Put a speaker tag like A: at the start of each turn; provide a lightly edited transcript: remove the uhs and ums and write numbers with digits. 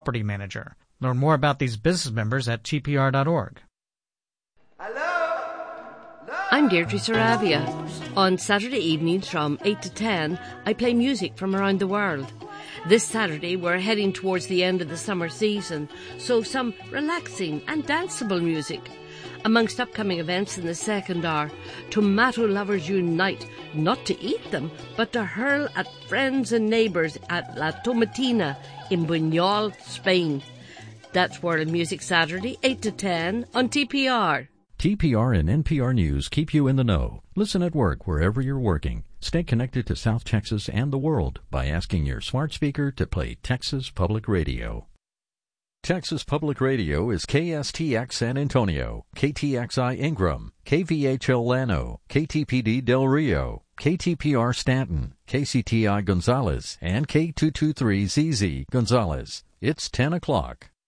A: property manager. Learn more about these business members at tpr.org.
B: I'm Deirdre Saravia. On Saturday evenings from 8 to 10, I play music from around the world. This Saturday, we're heading towards the end of the summer season, so some relaxing and danceable music. Amongst upcoming events in the second hour, tomato lovers unite, not to eat them, but to hurl at friends and neighbours at La Tomatina in Buñol, Spain. That's World Music Saturday, 8 to 10 on TPR.
C: TPR and NPR News keep you in the know. Listen at work wherever you're working. Stay connected to South Texas and the world by asking your smart speaker to play Texas Public Radio. Texas Public Radio is KSTX San Antonio, KTXI Ingram, KVHL Llano, KTPD Del Rio, KTPR Stanton, KCTI Gonzales, and K223ZZ Gonzales. It's 10 o'clock.